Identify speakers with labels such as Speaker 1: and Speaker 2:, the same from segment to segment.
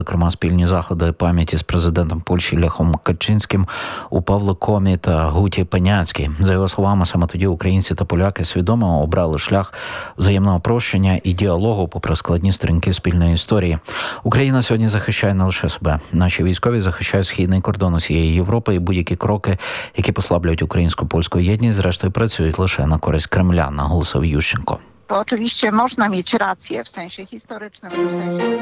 Speaker 1: Зокрема, спільні заходи пам'яті з президентом Польщі Лехом Качинським у Павлокомі та Гуті Пеняцькій. За його словами, саме тоді українці та поляки свідомо обрали шлях взаємного прощення і діалогу попри складні сторінки спільної історії. Україна сьогодні захищає не лише себе. Наші військові захищають східний кордон усієї Європи, і будь-які кроки, які послаблюють українсько-польську єдність, зрештою працюють лише на користь Кремля, наголосив Ющенко.
Speaker 2: Oczywiście można mieć rację w sensie historycznym, w sensie...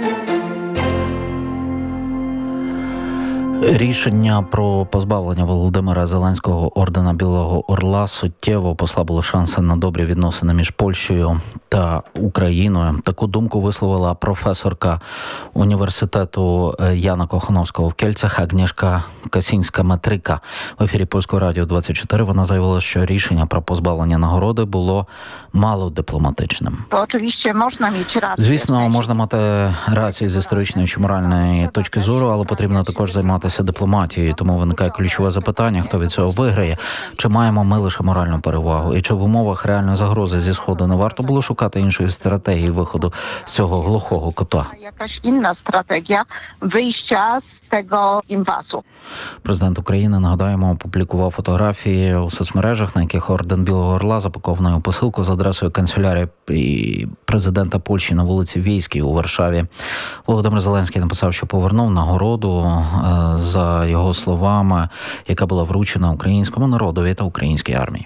Speaker 1: Рішення про позбавлення Володимира Зеленського ордена Білого Орла суттєво послабило шанси на добрі відносини між Польщею та Україною. Таку думку висловила професорка університету Яна Кохановського в Кельцях Агнєшка Касінська-Метрика. В ефірі Польського радіо 24 вона заявила, що рішення про позбавлення нагороди було мало дипломатичним. Звісно, можна мати рації з історичної чи моральної точки зору, але потрібно також займатися дипломатією. Тому виникає ключове запитання, хто від цього виграє. Чи маємо ми лише моральну перевагу? І чи в умовах реальної загрози зі Сходу не варто було шукати іншої стратегії виходу з цього глухого кота?
Speaker 2: Якась інша стратегія вийшла з цього імпасу.
Speaker 1: Президент України, нагадаємо, опублікував фотографії у соцмережах, на яких орден Білого Орла запакований у посилку з адресою канцелярії президента Польщі на вулиці Війській у Варшаві. Володимир Зеленський написав, що повернув нагороду, за його словами, яка була вручена українському народові та українській армії.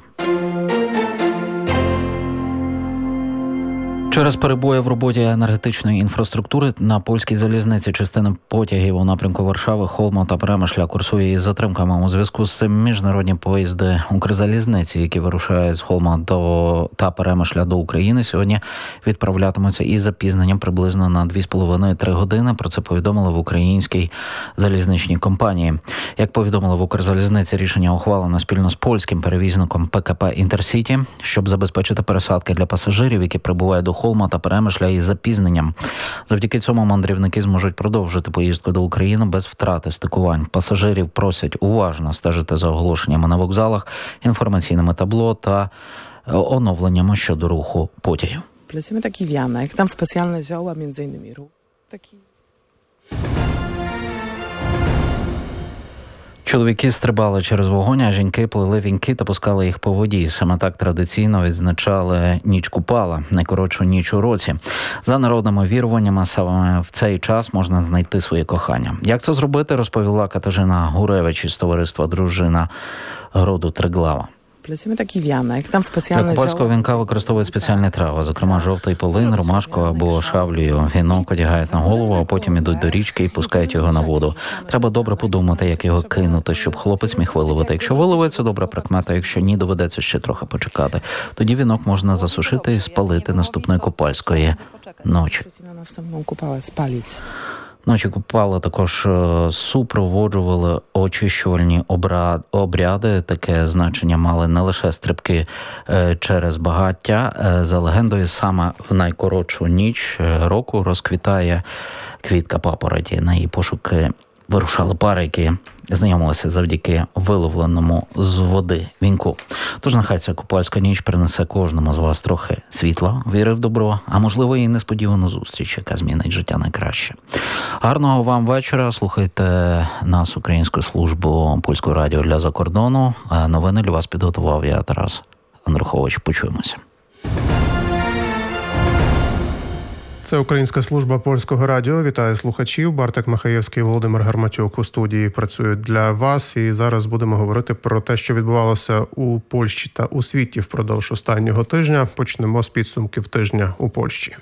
Speaker 1: Через перебої в роботі енергетичної інфраструктури на польській залізниці частина потягів у напрямку Варшави, Холма та Перемишля курсує із затримками. У зв'язку з цим міжнародні поїзди Укрзалізниці, які вирушають з Холма та Перемишля до України, сьогодні відправлятимуться із запізненням приблизно на 2,5-3 години. Про це повідомили в українській залізничній компанії. Як повідомили в Укрзалізниці, рішення ухвалено спільно з польським перевізником ПКП «Інтерсіті», щоб забезпечити пересадки для пасажирів, які прибувають до Холма та Перемишля із запізненням. Завдяки цьому мандрівники зможуть продовжити поїздку до України без втрати стикувань. Пасажирів просять уважно стежити за оголошеннями на вокзалах, інформаційними табло та оновленнями щодо руху потягів.
Speaker 3: Плесimy taki wianek, tam specjalne zioła, między innymi taki.
Speaker 1: Чоловіки стрибали через вогонь, а жінки плели вінки та пускали їх по воді. Саме так традиційно відзначали ніч Купала, найкоротшу ніч у році. За народними віруваннями, саме в цей час можна знайти своє кохання. Як це зробити, розповіла Катерина Гуревич із товариства «Дружина роду Триглава».
Speaker 3: Плесimy taki wianek, tam specjalne
Speaker 1: Для купальського вінка використовують спеціальні трави, зокрема жовтий полин, ромашку або шавлію. Вінок одягають на голову, а потім ідуть до річки і пускають його на воду. Треба добре подумати, як його кинути, щоб хлопець міг виловити. Якщо виловить, це добра прикмета, якщо ні, доведеться ще трохи почекати. Тоді вінок можна засушити і спалити наступної купальської ночі. Ночі Купала також супроводжували очищувальні обряди. Таке значення мали не лише стрибки через багаття. За легендою, саме в найкоротшу ніч року розквітає квітка папороті. На її пошуки вирушали пари, які знайомилися завдяки виловленому з води вінку. Тож нехай ця купальська ніч принесе кожному з вас трохи світла, віри в добро, а можливо і несподівану зустріч, яка змінить життя на краще. Гарного вам вечора. Слухайте нас, Українську службу Польського радіо для закордону. Новини для вас підготував я, Тарас Андрухович. Почуємося.
Speaker 4: Це Українська служба Польського радіо. Вітаю слухачів. Бартик Михаєвський, Володимир Гарматюк у студії працюють для вас. І зараз будемо говорити про те, що відбувалося у Польщі та у світі впродовж останнього тижня. Почнемо з підсумків тижня у Польщі.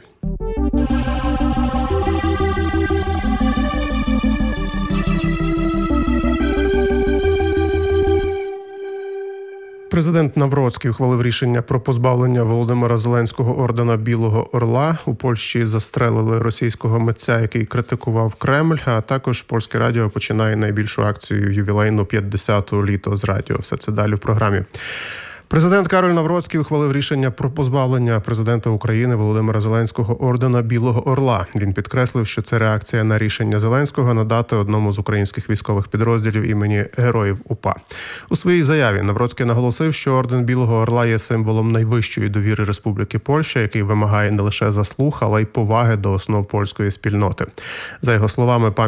Speaker 4: Президент Навроцький ухвалив рішення про позбавлення Володимира Зеленського ордена Білого Орла. У Польщі застрелили російського митця, який критикував Кремль, а також Польське радіо починає найбільшу акцію ювілейну 50-ту літо з радіо. Все це далі в програмі. Президент Кароль Навроцький ухвалив рішення про позбавлення президента України Володимира Зеленського ордена Білого Орла. Він підкреслив, що це реакція на рішення Зеленського надати одному з українських військових підрозділів імені Героїв УПА. У своїй заяві Навроцький наголосив, що орден Білого Орла є символом найвищої довіри Республіки Польща, який вимагає не лише заслуг, але й поваги до основ польської спільноти. За його словами,